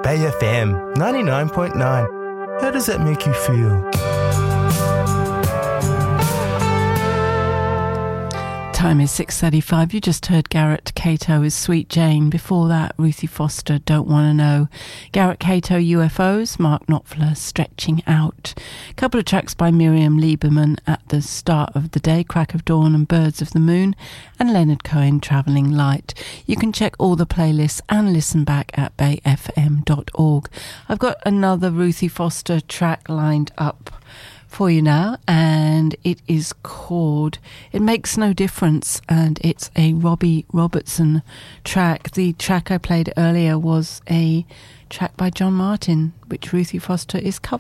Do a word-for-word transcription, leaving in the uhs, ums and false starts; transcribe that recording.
Bay F M ninety-nine point nine. How does that make you feel? Time is six thirty-five. You just heard Garrett Cato with Sweet Jane. Before that, Ruthie Foster, Don't Wanna Know. Garrett Cato, U F Os. Mark Knopfler, Stretching Out. A couple of tracks by Miriam Lieberman at the start of the day, Crack of Dawn and Birds of the Moon, and Leonard Cohen, Travelling Light. You can check all the playlists and listen back at bay f m dot org. I've got another Ruthie Foster track lined up for you now, and it is called It Makes No Difference, and it's a Robbie Robertson track. The track I played earlier was a track by John Martin, which Ruthie Foster is covering.